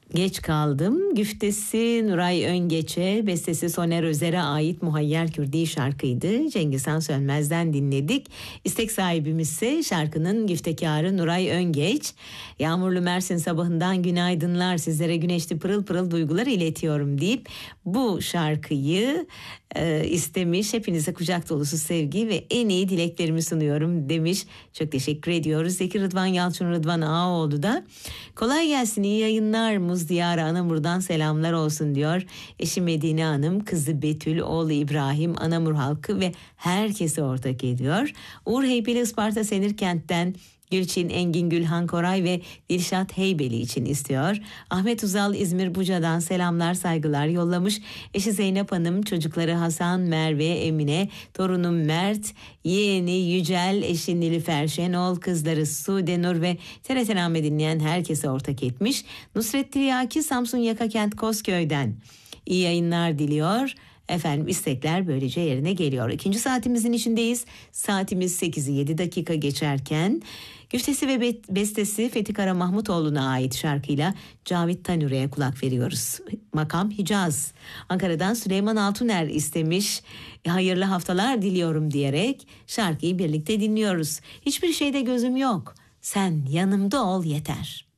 Geç kaldım. Güftesi Nuray Öngeç'e, bestesi Soner Özer'e ait Muhayyer Kürdi şarkıydı. Cengiz Han Sönmez'den dinledik. İstek sahibimiz ise şarkının güftekarı Nuray Öngeç. Yağmurlu Mersin sabahından günaydınlar, sizlere güneşli pırıl pırıl duygular iletiyorum deyip bu şarkıyı istemiş. Hepinize kucak dolusu sevgi ve en iyi dileklerimi sunuyorum demiş. Çok teşekkür ediyoruz. Zeki Rıdvan Yalçın Rıdvan Ağaoğlu da kolay gelsin, iyi yayınlar, Muz Diyarı Anamur'dan selamlar olsun diyor. Eşi Medine Hanım, kızı Betül, oğlu İbrahim, Anamur halkı ve herkese ortak ediyor. Uğur Heybeli Isparta Senirkent'ten Gülçin Engin Gülhan Koray ve Dilşat Heybeli için istiyor. Ahmet Uzal İzmir Buca'dan selamlar saygılar yollamış. Eşi Zeynep Hanım, çocukları Hasan, Merve, Emine, torunum Mert, yeğeni Yücel, eşi Nilüfer Şenol, kızları Sude Nur ve TRT Name dinleyen herkese ortak etmiş. Nusret Tiryaki Samsun Yakakent Kozköy'den iyi yayınlar diliyor. Efendim, istekler böylece yerine geliyor. İkinci saatimizin içindeyiz. Saatimiz 8'i 7 dakika geçerken güftesi ve bestesi Fethi Kara Mahmutoğlu'na ait şarkıyla Cavit Tanür'e kulak veriyoruz. Makam Hicaz. Ankara'dan Süleyman Altuner istemiş. Hayırlı haftalar diliyorum diyerek şarkıyı birlikte dinliyoruz. Hiçbir şeyde gözüm yok. Sen yanımda ol yeter.